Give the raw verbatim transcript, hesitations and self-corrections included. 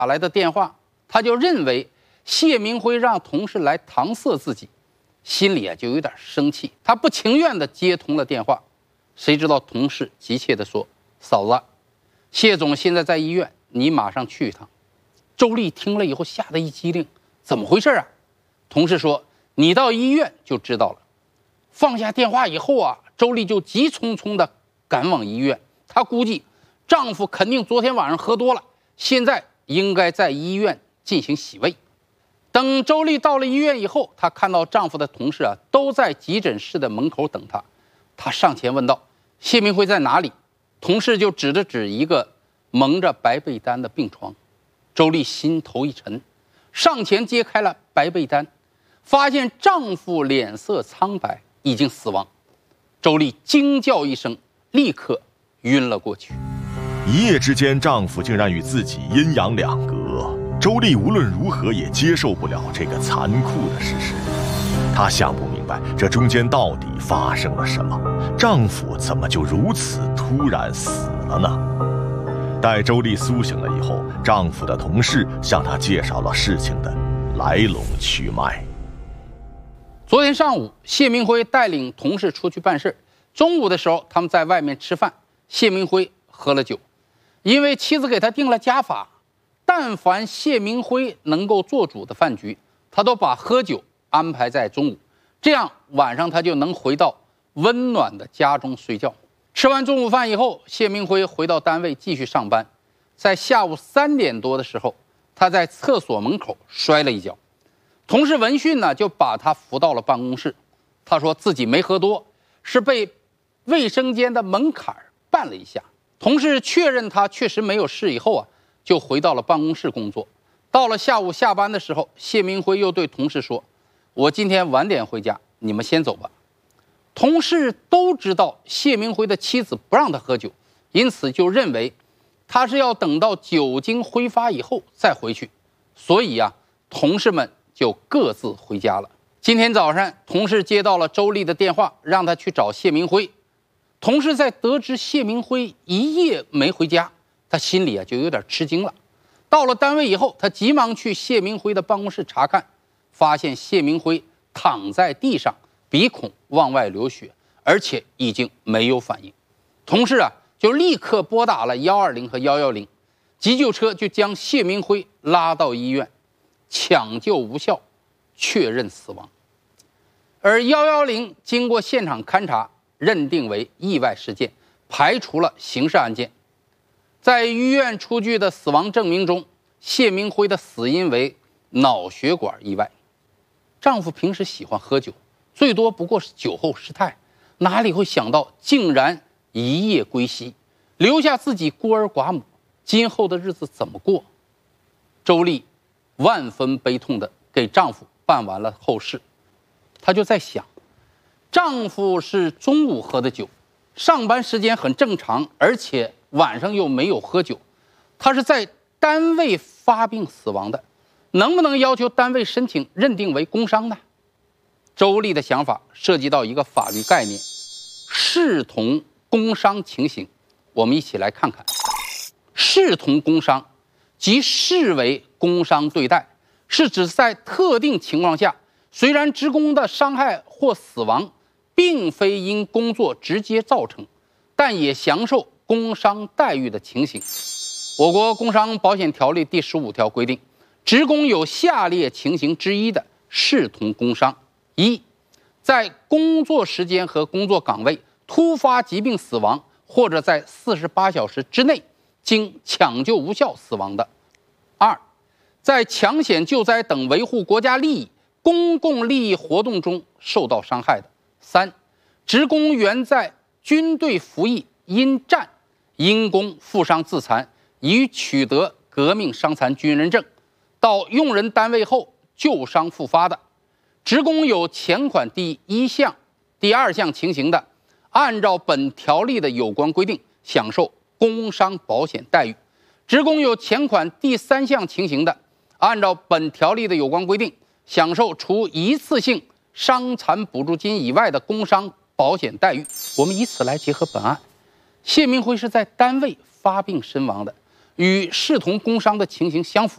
打来的电话，他就认为谢明辉让同事来搪塞自己，心里啊就有点生气，他不情愿地接通了电话。谁知道同事急切地说：“嫂子，谢总现在在医院，你马上去一趟。”周丽听了以后吓得一激灵，怎么回事啊？同事说：“你到医院就知道了。”放下电话以后啊，周丽就急匆匆地赶往医院。她估计丈夫肯定昨天晚上喝多了，现在应该在医院进行洗胃。等周丽到了医院以后，她看到丈夫的同事啊都在急诊室的门口等她。她上前问道：“谢明辉在哪里？”同事就指了指一个蒙着白被单的病床。周丽心头一沉，上前揭开了白被单，发现丈夫脸色苍白，已经死亡。周丽惊叫一声，立刻晕了过去。 一夜之间，丈夫竟然与自己阴阳两隔，周丽无论如何也接受不了这个残酷的事实。她想不明白这中间到底发生了什么，丈夫怎么就如此突然死了呢？待周丽苏醒了以后，丈夫的同事向她介绍了事情的来龙去脉。 昨天上午，谢明辉带领同事出去办事，中午的时候他们在外面吃饭，谢明辉喝了酒。因为妻子给他定了家法，但凡谢明辉能够做主的饭局，他都把喝酒安排在中午，这样晚上他就能回到温暖的家中睡觉。吃完中午饭以后，谢明辉回到单位继续上班。在下午三点多的时候，他在厕所门口摔了一跤，同事闻讯呢就把他扶到了办公室。他说自己没喝多，是被卫生间的门槛绊了一下。同事确认他确实没有事以后啊，就回到了办公室工作。到了下午下班的时候，谢明辉又对同事说：“我今天晚点回家，你们先走吧。”同事都知道谢明辉的妻子不让他喝酒，因此就认为他是要等到酒精挥发以后再回去，所以啊，同事们就各自回家了。今天早上，同事接到了周丽的电话，让他去找谢明辉。同事在得知谢明辉一夜没回家，他心里啊就有点吃惊了。到了单位以后，他急忙去谢明辉的办公室查看，发现谢明辉躺在地上，鼻孔往外流血，而且已经没有反应。同事啊就立刻拨打了一二零和一一零，急救车就将谢明辉拉到医院，抢救无效，确认死亡。而一一零经过现场勘查，认定为意外事件，排除了刑事案件。在医院出具的死亡证明中，谢明辉的死因为脑血管意外。丈夫平时喜欢喝酒，最多不过是酒后失态，哪里会想到竟然一夜归西，留下自己孤儿寡母，今后的日子怎么过？周丽万分悲痛地给丈夫办完了后事。她就在想，丈夫是中午喝的酒，上班时间很正常，而且晚上又没有喝酒，他是在单位发病死亡的，能不能要求单位申请认定为工伤呢？周丽的想法涉及到一个法律概念，视同工伤情形。我们一起来看看。视同工伤即视为工伤对待，是指在特定情况下，虽然职工的伤害或死亡并非因工作直接造成，但也享受工伤待遇的情形。我国工伤保险条例第十五条规定，职工有下列情形之一的视同工伤：一，在工作时间和工作岗位突发疾病死亡，或者在四十八小时之内经抢救无效死亡的；二，在抢险救灾等维护国家利益、公共利益活动中受到伤害的；三，职工原在军队服役，因战因公负伤自残，已取得革命伤残军人证，到用人单位后旧伤复发的；职工有前款第一项、第二项情形的，按照本条例的有关规定享受工伤保险待遇；职工有前款第三项情形的，按照本条例的有关规定享受除一次性伤残补助金以外的工伤保险待遇。我们以此来结合本案，谢明辉是在单位发病身亡的，与视同工伤的情形相符。